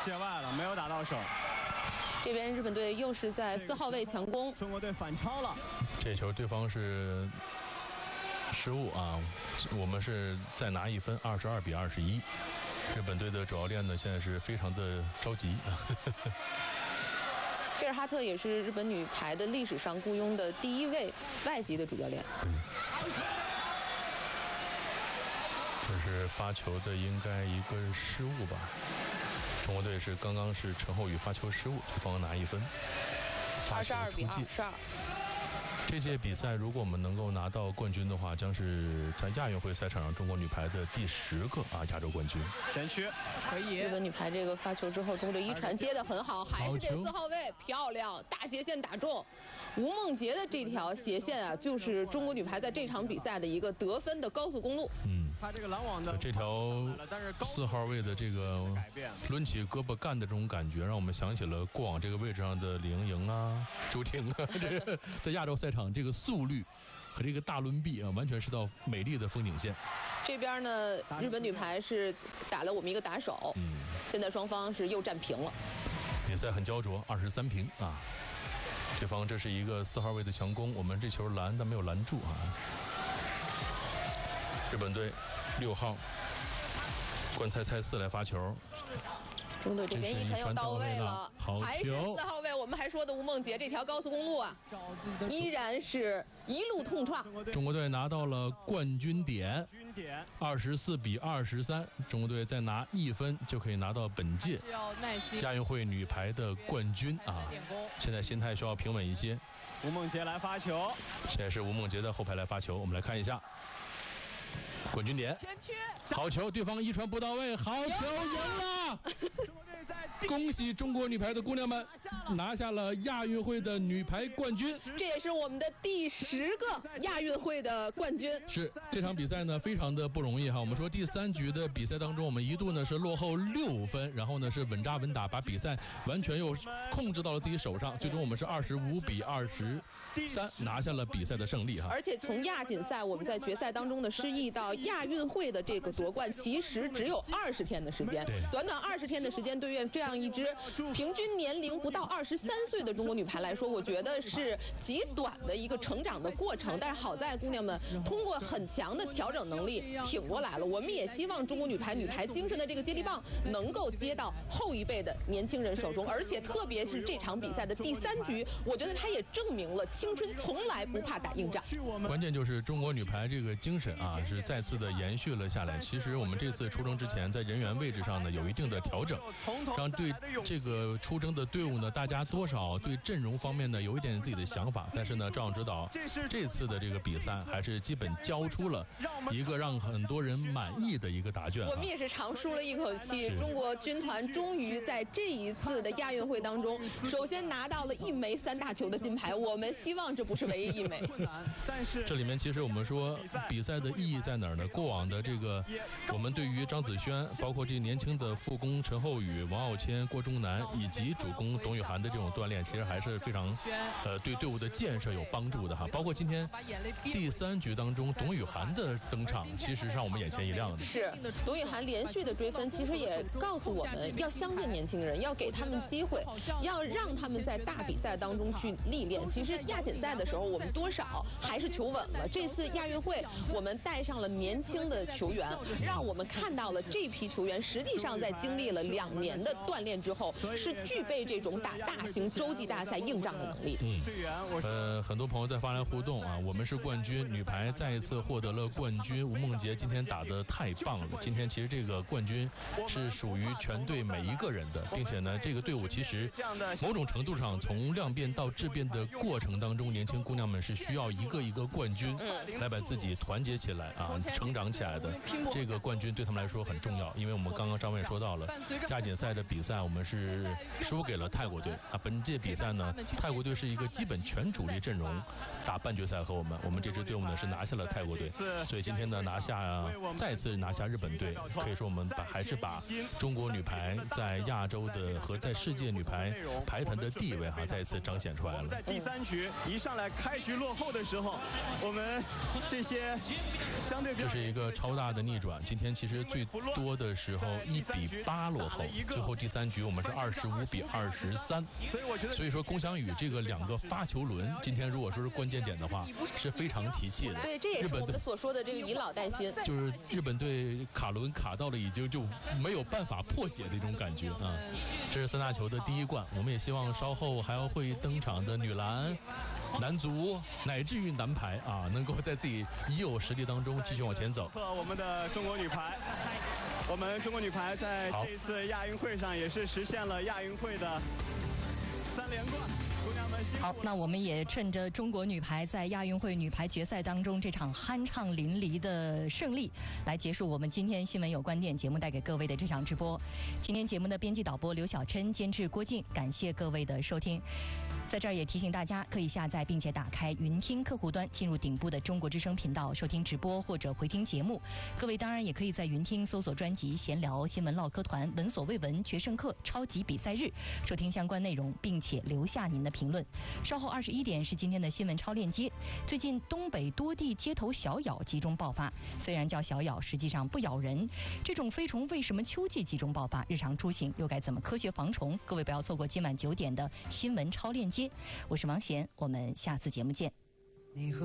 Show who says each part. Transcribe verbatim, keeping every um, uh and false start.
Speaker 1: 界外了，没有打到手。
Speaker 2: 这边日本队又是在四号位强攻，
Speaker 1: 中国队反超了。
Speaker 3: 这球对方是失误啊，我们是再拿一分，二十二比二十一。日本队的主教练呢，现在是非常的着急啊。
Speaker 2: 菲尔哈特也是日本女排的历史上雇佣的第一位外籍的主教练。
Speaker 3: 这是发球的应该一个失误吧？中国队是刚刚是陈后宇发球失误，对方拿一分，
Speaker 2: 二十二比二十二。
Speaker 3: 这届比赛如果我们能够拿到冠军的话，将是在亚运会赛场上中国女排的第十个啊亚洲冠军。
Speaker 1: 前区
Speaker 2: 可以。日本女排这个发球之后，中国队一传接的很好，还是这四号位漂亮，大斜线打中。吴梦洁的这条斜线啊，就是中国女排在这场比赛的一个得分的高速公路。
Speaker 3: 嗯，
Speaker 1: 他这个拦网的
Speaker 3: 这条四号位的这个抡起胳膊干的这种感觉，让我们想起了过往这个位置上的李盈莹啊、朱婷啊，这个在亚洲赛场这个速率和这个大抡臂啊，完全是道美丽的风景线。
Speaker 2: 这边呢，日本女排是打了我们一个打手，嗯，现在双方是又战平了。
Speaker 3: 比赛很焦灼，二十三平啊。对方这是一个四号位的强攻，我们这球拦但没有拦住啊。日本队六号关菜菜四来发球。
Speaker 2: 中队这边一传又到位了，还是四号位。我们还说的吴梦洁这条高速公路啊，依然是一路痛创。
Speaker 3: 中国队拿到了冠军点，二十四比二十三。中国队再拿一分就可以拿到本届亚运会女排的冠军啊！现在心态需要平稳一些。
Speaker 1: 吴梦洁来发球，
Speaker 3: 现在是吴梦洁的后排来发球，我们来看一下。冠军点，好球，对方一传不到位，好球，赢了！恭喜中国女排的姑娘们拿下了亚运会的女排冠军，
Speaker 2: 这也是我们的第十个亚运会的冠军。
Speaker 3: 是这场比赛呢，非常的不容易哈。我们说第三局的比赛当中，我们一度呢是落后六分，然后呢是稳扎稳打，把比赛完全又控制到了自己手上。最终我们是二十五比二十三拿下了比赛的胜利哈。
Speaker 2: 而且从亚锦赛我们在决赛当中的失意到亚运会的这个夺冠，其实只有二十天的时间，短短二十天的时间，对于这样一支平均年龄不到二十三岁的中国女排来说，我觉得是极短的一个成长的过程。但是好在姑娘们通过很强的调整能力挺过来了。我们也希望中国女排女排精神的这个接力棒能够接到后一辈的年轻人手中，而且特别是这场比赛的第三局，我觉得它也证明了青春从来不怕打硬仗。
Speaker 3: 关键就是中国女排这个精神啊，是再次的延续了下来。其实我们这次出征之前，在人员位置上呢有一定的调整，让对这个出征的队伍呢，大家多少对阵容方面呢有一点自己的想法。但是呢，赵指导这次的这个比赛还是基本交出了一个让很多人满意的一个答卷、啊。
Speaker 2: 我们也是长舒了一口气，中国军团终于在这一次的亚运会当中，首先拿到了一枚三大球的金牌。我们希望这不是唯一一枚。
Speaker 1: 但是
Speaker 3: 这里面其实我们说比赛的意义在哪儿呢？过往的这个我们对于张子萱，包括这年轻的副攻陈后宇、王傲谦、郭忠南以及主攻董雨涵的这种锻炼，其实还是非常呃对队伍的建设有帮助的哈。包括今天第三局当中董雨涵的登场，其实让我们眼前一亮的。
Speaker 2: 是董雨涵连续的追分，其实也告诉我们要相信年轻人，要给他们机会，要让他们在大比赛当中去历练。其实亚锦赛的时候，我们多少还是求稳了。这次亚运会，我们带上了年轻的球员，让我们看到了这批球员实际上在经历了两年的锻炼之后，是具备这种打大型洲际大赛硬仗的能力的。
Speaker 3: 嗯，呃，很多朋友在发来互动啊，我们是冠军，女排再一次获得了冠军。吴梦洁今天打得太棒了，今天其实这个冠军是属于全队每一个人的，并且呢，这个队伍其实某种程度上从量变到质变的过程当中，年轻姑娘们是需要一个一个冠军来把自己团结起来啊，成长起来的。这个冠军对他们来说很重要，因为我们刚刚张伟说到了亚锦赛的比赛，我们是输给了泰国队啊。本届比赛呢，泰国队是一个基本全主力阵容打半决赛和我们，我们这支队伍呢是拿下了泰国队，所以今天呢拿下再次拿下日本队，可以说我们把还是把中国女排在亚洲的和在世界女排排坛的地位哈再一次彰显出来了。
Speaker 1: 在第三局一上来开局落后的时候，我们这些相对
Speaker 3: 这是一个超大的逆转。今天其实最多的时候一比八落后，最后第三三局我们是二十五比二十三，
Speaker 1: 所以我觉得，
Speaker 3: 所以说龚翔宇这个两个发球轮，今天如果说是关键点的话，是非常提气的。
Speaker 2: 对，这也是我们所说的这个以老带新，
Speaker 3: 就是日本队卡轮卡到了已经就没有办法破解的一种感觉啊。这是三大球的第一冠，我们也希望稍后还要会登场的女篮、男足乃至于男排啊，能够在自己已有实力当中继续往前走。
Speaker 1: 和我们的中国女排，我们中国女排在这次亚运会上也是实现了亚运会的三连冠。
Speaker 4: 好，那我们也趁着中国女排在亚运会女排决赛当中这场酣畅淋漓的胜利，来结束我们今天新闻有观点节目带给各位的这场直播。今天节目的编辑导播刘小琛，监制郭靖，感谢各位的收听。在这儿也提醒大家，可以下载并且打开云听客户端，进入顶部的中国之声频道收听直播或者回听节目。各位当然也可以在云听搜索专辑闲聊、新闻唠嗑团、闻所未闻、决胜课、超级比赛日，收听相关内容，并且留下您的评论。稍后二十一点是今天的新闻超链接。最近东北多地街头小咬集中爆发，虽然叫小咬，实际上不咬人。这种飞虫为什么秋季集中爆发？日常出行又该怎么科学防虫？各位不要错过今晚九点的新闻超链接。我是王贤，我们下次节目见。